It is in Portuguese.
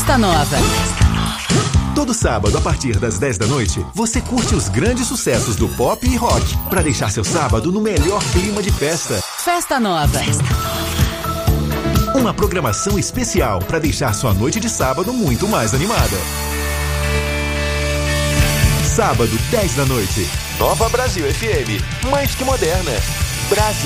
Festa Nova. Todo sábado, a partir das 10 da noite, você curte os grandes sucessos do pop e rock, para deixar seu sábado no melhor clima de festa. Festa Nova. Uma programação especial para deixar sua noite de sábado muito mais animada. Sábado, 10 da noite. Nova Brasil FM. Mais que moderna. Brasil.